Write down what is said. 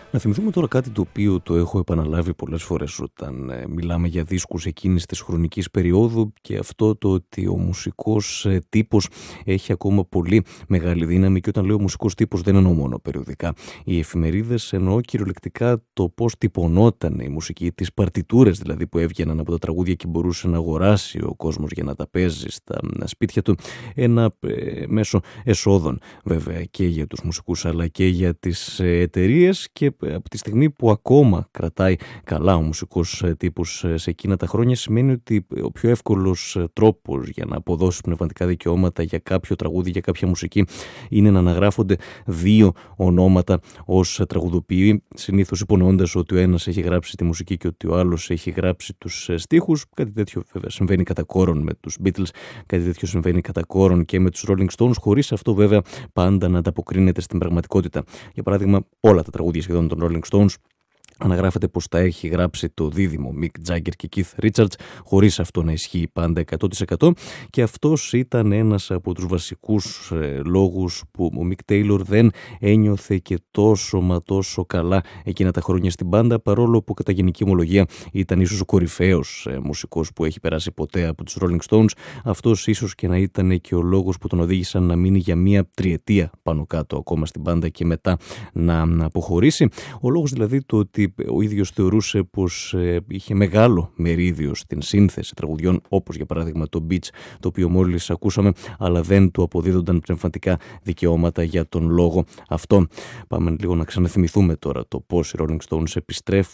Να θυμηθούμε τώρα κάτι το οποίο το έχω επαναλάβει πολλές φορές όταν μιλάμε για δίσκους εκείνης της χρονικής περίοδου, και αυτό το ότι ο μουσικός τύπος έχει ακόμα πολύ μεγάλη δύναμη. Και όταν λέω μουσικός τύπος δεν εννοώ μόνο περιοδικά οι εφημερίδες, εννοώ κυριολεκτικά το πώς τυπωνόταν η μουσική, τις παρτιτούρες δηλαδή που έβγαιναν από τα τραγούδια και μπορούσε να αγοράσει ο κόσμος για να τα παίζει στα σπίτια του. Ένα μέσο εσόδων βέβαια και για τους μουσικούς αλλά και για τις εταιρείες, και από τη στιγμή που ακόμα κρατάει καλά ο μουσικός τύπος σε εκείνα τα χρόνια, σημαίνει ότι ο πιο εύκολος τρόπος για να αποδώσει πνευματικά δικαιώματα για κάποιο τραγούδι, για κάποια μουσική, είναι να αναγράφονται δύο ονόματα ως τραγουδοποιοί, συνήθως υπονοώντας ότι ο ένας έχει γράψει τη μουσική και ότι ο άλλος έχει γράψει τους στίχους. Κάτι τέτοιο βέβαια συμβαίνει κατά κόρον με τους Beatles, κάτι τέτοιο συμβαίνει κατά κόρον και με τους Rolling Stones, χωρίς αυτό βέβαια πάντα να ανταποκρίνεται στην πραγματικότητα. Για παράδειγμα, όλα τα τραγούδια σχεδόν των Rolling Stones αναγράφεται πως τα έχει γράψει το δίδυμο Mick Jagger και Keith Richards, χωρίς αυτό να ισχύει πάντα 100%, και αυτός ήταν ένας από τους βασικούς λόγους που ο Mick Taylor δεν ένιωθε και τόσο μα τόσο καλά εκείνα τα χρόνια στην μπάντα, παρόλο που κατά γενική ομολογία ήταν ίσως ο κορυφαίος μουσικός που έχει περάσει ποτέ από τους Rolling Stones. Αυτός ίσως και να ήταν και ο λόγος που τον οδήγησαν να μείνει για μία τριετία πάνω κάτω ακόμα στην μπάντα και μετά να αποχωρήσει. Ο λόγος δηλαδή το ότι ο ίδιος θεωρούσε πως είχε μεγάλο μερίδιο στην σύνθεση τραγουδιών, όπως για παράδειγμα το Beach, το οποίο μόλις ακούσαμε, αλλά δεν του αποδίδονταν πνευματικά δικαιώματα για τον λόγο αυτό. Πάμε λίγο να ξαναθυμηθούμε τώρα το πώς οι Rolling Stones επιστρέφουν